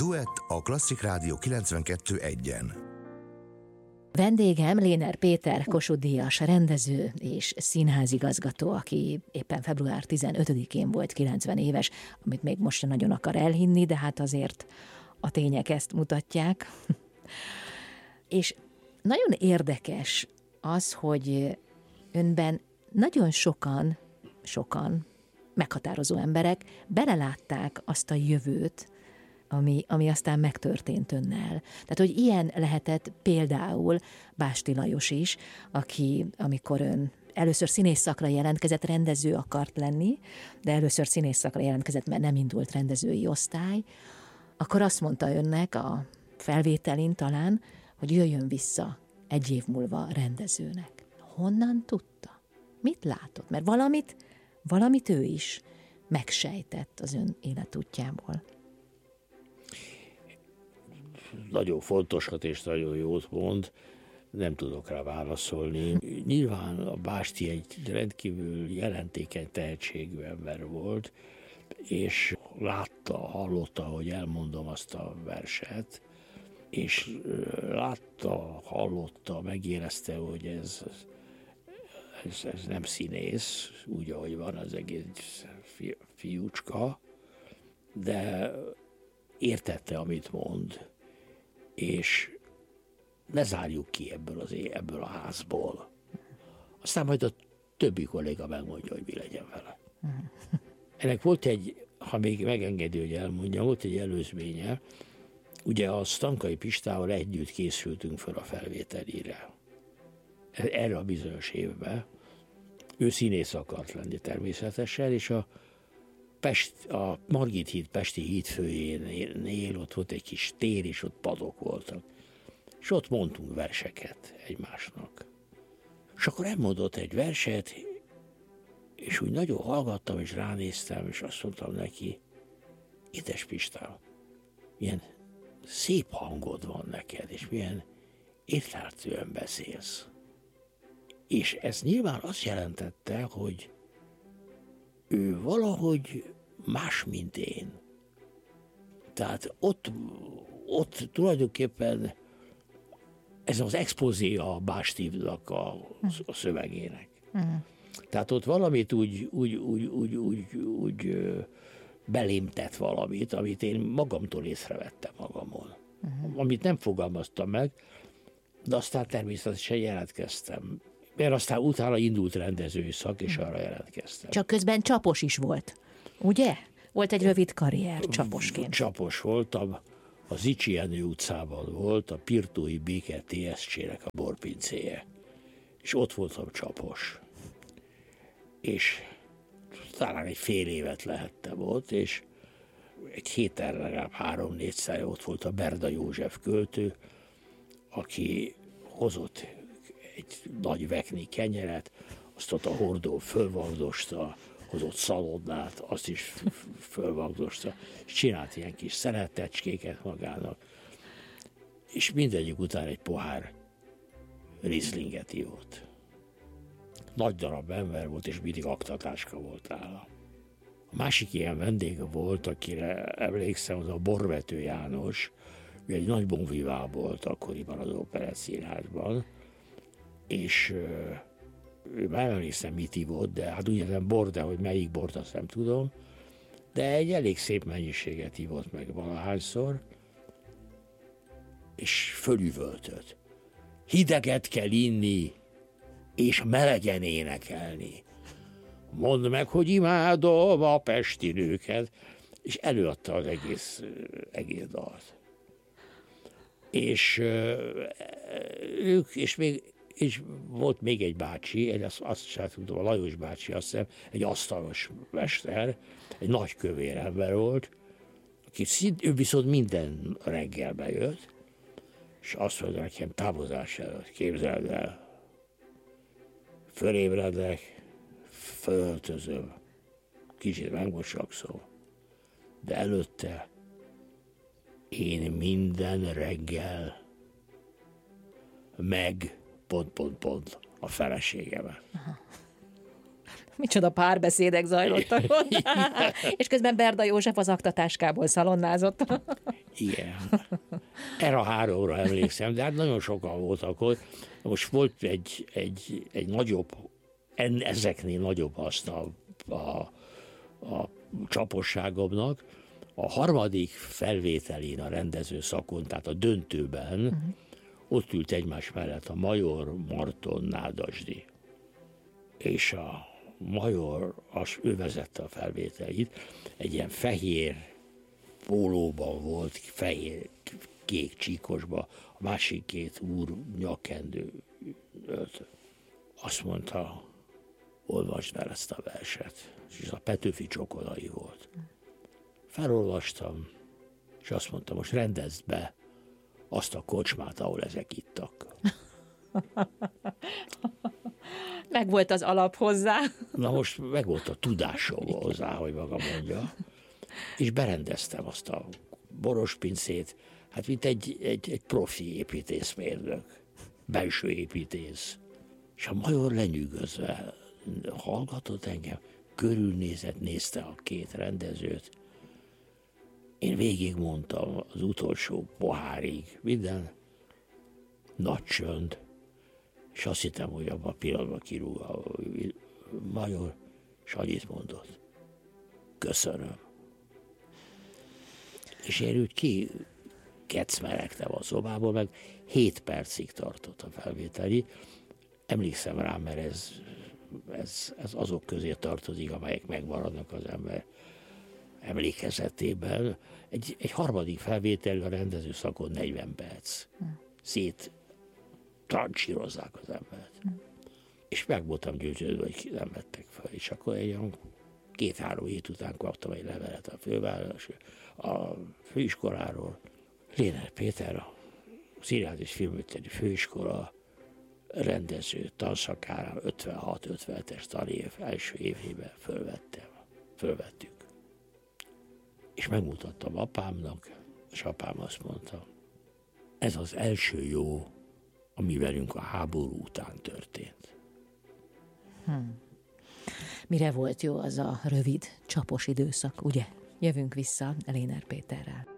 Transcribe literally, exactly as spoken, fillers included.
Duett a Klasszik Rádió kilencvenkettő egyen. Vendégem Léner Péter, Kossuth-díjas rendező és színházigazgató, aki éppen február tizenötödikén volt kilencven éves, amit még most sem nagyon akar elhinni, de hát azért a tények ezt mutatják. És nagyon érdekes az, hogy önben nagyon sokan, sokan, meghatározó emberek belelátták azt a jövőt, ami, ami aztán megtörtént önnel. Tehát, hogy ilyen lehetett például Básti Lajos is, aki, amikor ön először színész szakra jelentkezett, rendező akart lenni, de először színész szakra jelentkezett, mert nem indult rendezői osztály, akkor azt mondta önnek a felvételin talán, hogy jöjjön vissza egy év múlva rendezőnek. Honnan tudta? Mit látott? Mert valamit, valamit ő is megsejtett az ön életútjából. Nagyon fontosat és nagyon jót mond, nem tudok rá válaszolni. Nyilván a Básti egy rendkívül jelentékeny tehetségű ember volt, és látta, hallotta, hogy elmondom azt a verset, és látta, hallotta, megérezte, hogy ez, ez, ez nem színész, úgy, ahogy van az egész fi, fiúcska, de értette, amit mond, és ne zárjuk ki ebből, az, ebből a házból. Aztán majd a többi kolléga megmondja, hogy mi legyen vele. Ennek volt egy, ha még megengedi, hogy elmondjam, volt egy előzménye. Ugye a Stankai Pistával együtt készültünk fel a felvételire. Erre a bizonyos évben. Ő színész akart lenni természetesen, és a Pest, a Margit híd Pesti hídfőjénél ott volt egy kis tér, és ott padok voltak. És ott mondtunk verseket egymásnak. És akkor elmondott egy verset, és úgy nagyon hallgattam, és ránéztem, és azt mondtam neki, édes Pistám, milyen szép hangod van neked, és milyen értelműen beszélsz. És ez nyilván azt jelentette, hogy ő valahogy más, mint én. Tehát ott, ott tulajdonképpen ez az expozé a Bástívnak a, a szövegének. Uh-huh. Tehát ott valamit úgy, úgy, úgy, úgy, úgy, úgy belém tett valamit, amit én magamtól észrevettem magamon. Uh-huh. Amit nem fogalmaztam meg, de aztán természetesen jelentkeztem. Mert aztán utána indult rendezői szak, és arra jelentkeztem. Csak közben csapos is volt, ugye? Volt egy rövid karrier csaposként. Csapos voltam. A Zichy Jenő utcában volt a Pirtói Béke té es cé-nek a borpincéje. És ott voltam csapos. És talán egy fél évet lehettem ott, és egy héten legalább három-négyszer ott volt a Berda József költő, aki hozott egy nagy vekni kenyeret, azt ott a hordó fölvagdosta, hozott szalonnát, azt is fölvagdosta, és csinált ilyen kis szeretecskéket magának, és mindegyik után egy pohár rizlinget ivott. Nagy darab ember volt, és mindig aktatáska volt nála. A másik ilyen vendége volt, akire emlékszem, az a Borvető János, ő egy nagy bonvivá volt akkoriban az Operett Színházban, és ő már emlékszem, mit ivott, de hát ugye nem bor, de hogy melyik bort, azt nem tudom, de egy elég szép mennyiséget ivott meg valahányszor, és fölüvöltött. Hideget kell inni, és melegen énekelni. Mondd meg, hogy imádom a pesti nőket, és előadta az egész, egész dalt. És ők, és még és volt még egy bácsi, egy, azt, azt sem tudom, a Lajos bácsi, azt hiszem, egy asztalos mester, egy nagy kövér ember volt, aki szint, ő viszont minden reggel bejött, és azt mondta nekem távozás előtt, képzeld el, fölébredek, fölöltözöm, kicsit megmosakszom, de előtte én minden reggel meg pont, pont, pont a feleségemet. Aha. Micsoda párbeszédek zajlottak ott. És közben Berda József az aktatáskából szalonnázott. Igen. Erre a háromra emlékszem, de hát nagyon sokan voltak ott. Most volt egy, egy, egy nagyobb, en, ezeknél nagyobb haszna a, a csaposságomnak. A harmadik felvételén a rendező szakon, tehát a döntőben, uh-huh. ott ült egymás mellett a Major, Marton, Nádasdy. És a Major, az, ő vezette a felvételit, egy ilyen fehér pólóban volt, fehér, kék csíkosban, a másik két úr nyakkendő ölt. Azt mondta, olvasd el ezt a verset. És ez a Petőfi Csokonai volt. Felolvastam, és azt mondta, most rendezd be azt a kocsmát, ahol ezek ittak. Meg volt az alap hozzá. Na most meg volt a tudásom hozzá, hogy maga mondja. És berendeztem azt a borospincét, hát mint egy, egy, egy profi építészmérnök, belső építész. És a Major lenyűgözve hallgatott engem, körülnézett, nézte a két rendezőt. Én végigmondtam az utolsó pohárig, minden nagy csönd, és azt hittem, hogy abban a pillanatban kirúg a Major, és annyit mondott. Köszönöm. És én úgy ki kecmeregtem a szobából, meg hét percig tartott a felvételi. Emlékszem rá, mert ez, ez, ez azok közé tartozik, amelyek megmaradnak az ember emlékezetében. Egy, egy harmadik felvétel a rendező szakon negyven perc. Szét trancsírozzák az embert. És meg voltam győződve, hogy nem vettek fel. És akkor egy olyan két-három hét után kaptam egy levelet a főváros, a főiskoláról. Léner Péter, a Színház és Filmművészeti Főiskola rendező tanszakára ötvenhat ötvenhetes tanév első évében fölvettem. Fölvettük. És megmutattam apámnak, és apám azt mondta, ez az első jó, ami velünk a háború után történt. Hmm. Mire volt jó az a rövid, csapos időszak, ugye? Jövünk vissza Léner Péterrel.